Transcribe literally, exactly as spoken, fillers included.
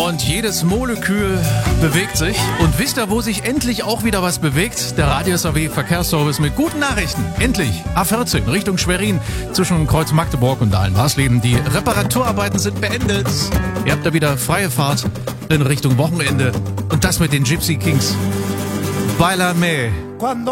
Und jedes Molekül bewegt sich. Und wisst ihr, wo sich endlich auch wieder was bewegt? Der Radio S A W Verkehrsservice mit guten Nachrichten. Endlich A vierzehn Richtung Schwerin zwischen Kreuz Magdeburg und Dahlen-Warsleben. Die Reparaturarbeiten sind beendet. Ihr habt da wieder freie Fahrt in Richtung Wochenende. Und das mit den Gypsy Kings. Bailame.